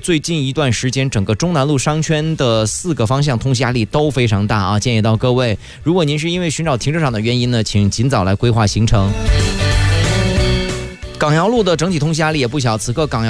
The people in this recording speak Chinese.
最近一段时间整个中南路商圈的4个方向通行压力都非常大啊，建议到各位，如果您是因为寻找停车场的原因呢，请尽早来规划行程。港瑶路的整体通行压力也不小，此刻港瑶